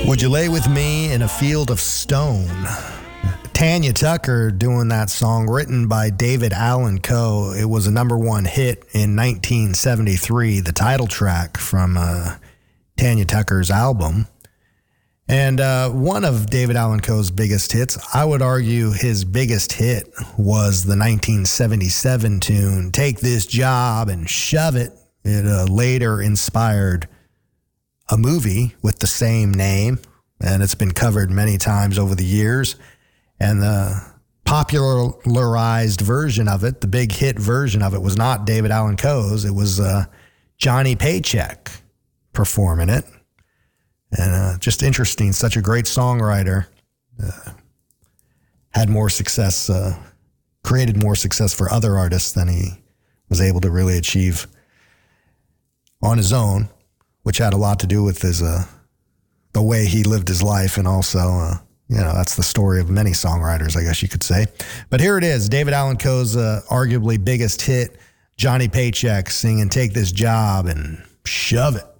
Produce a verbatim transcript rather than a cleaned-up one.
Would You Lay With Me in a Field of Stone? Tanya Tucker doing that song, written by David Allan Coe. It was a number one hit in nineteen seventy-three, the title track from uh, Tanya Tucker's album. And uh, one of David Allan Coe's biggest hits, I would argue his biggest hit, was the nineteen seventy-seven tune, Take This Job and Shove It. It uh, later inspired a movie with the same name, and it's been covered many times over the years. And the popularized version of it, the big hit version of it, was not David Allan Coe's. It was uh, Johnny Paycheck performing it. And uh, just interesting, such a great songwriter. Uh, had more success, uh, created more success for other artists than he was able to really achieve on his own, which had a lot to do with his uh, the way he lived his life, and also, uh, you know, that's the story of many songwriters, I guess you could say. But here it is, David Allan Coe's uh, arguably biggest hit, Johnny Paycheck singing Take This Job and Shove It.